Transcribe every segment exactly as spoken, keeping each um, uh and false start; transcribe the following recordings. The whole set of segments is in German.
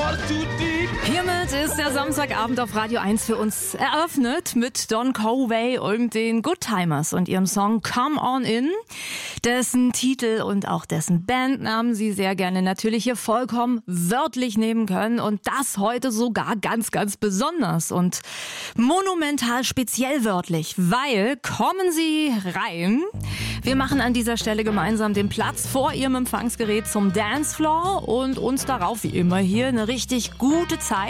Hiermit ist der Samstagabend auf Radio eins für uns eröffnet mit Don Covey und den Goodtimers und ihrem Song Come On In, dessen Titel und auch dessen Bandnamen Sie sehr gerne natürlich hier vollkommen wörtlich nehmen können und das heute sogar ganz, ganz besonders und monumental speziell wörtlich, weil kommen Sie rein. Wir machen an dieser Stelle gemeinsam den Platz vor Ihrem Empfangsgerät zum Dancefloor und uns darauf wie immer hier eine richtig gute Zeit.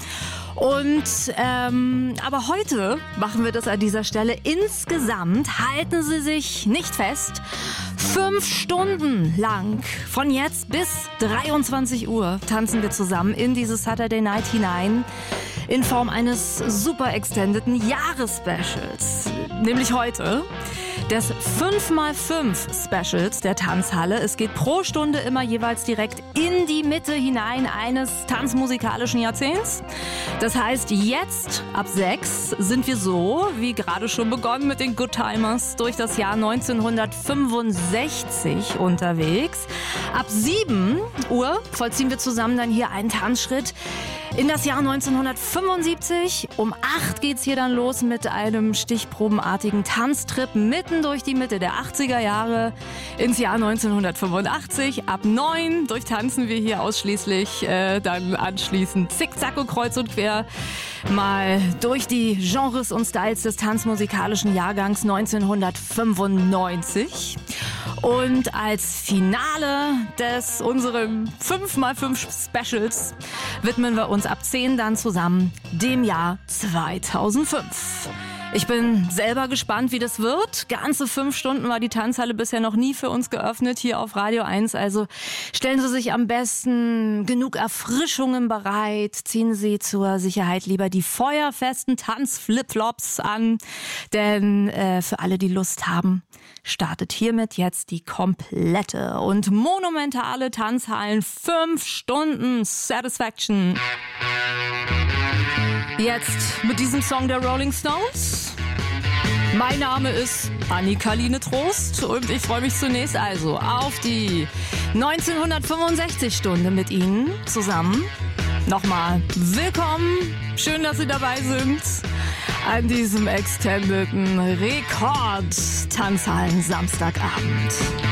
Und ähm, aber heute machen wir das an dieser Stelle insgesamt. Halten Sie sich nicht fest. Fünf Stunden lang, von jetzt bis dreiundzwanzig Uhr, tanzen wir zusammen in dieses Saturday Night hinein in Form eines super extendeden Jahresspecials. Nämlich heute des fünf mal fünf Specials der Tanzhalle. Es geht pro Stunde immer jeweils direkt in die Mitte hinein eines tanzmusikalischen Jahrzehnts. Das heißt, jetzt ab sechs sind wir so, wie gerade schon begonnen mit den Goodtimers, durch das Jahr neunzehnhundertfünfundsechzig unterwegs. Ab sieben Uhr vollziehen wir zusammen dann hier einen Tanzschritt in das Jahr neunzehnhundertfünfundsiebzig. Um acht geht's hier dann los mit einem stichprobenartigen Tanztrip mitten durch die Mitte der achtziger Jahre ins Jahr neunzehnhundertfünfundachtzig. Ab neun durchtanzen wir hier ausschließlich äh, dann anschließend zickzack und kreuz und quer mal durch die Genres und Styles des tanzmusikalischen Jahrgangs neunzehnhundertfünfundneunzig. Und als Finale des unserem fünf mal fünf Specials widmen wir uns ab zehn dann zusammen dem Jahr zweitausendfünf. Ich bin selber gespannt, wie das wird. Ganze fünf Stunden war die Tanzhalle bisher noch nie für uns geöffnet hier auf Radio eins. Also stellen Sie sich am besten genug Erfrischungen bereit. Ziehen Sie zur Sicherheit lieber die feuerfesten Tanzflipflops an. Denn äh, für alle, die Lust haben, startet hiermit jetzt die komplette und monumentale Tanzhallen fünf Stunden Satisfaction. Jetzt mit diesem Song der Rolling Stones. Mein Name ist Annika-Line Trost und ich freue mich zunächst also auf die neunzehnhundertfünfundsechzig-Stunde mit Ihnen zusammen. Nochmal willkommen, schön, dass Sie dabei sind an diesem extendeden Rekord-Tanzhallen-Samstagabend.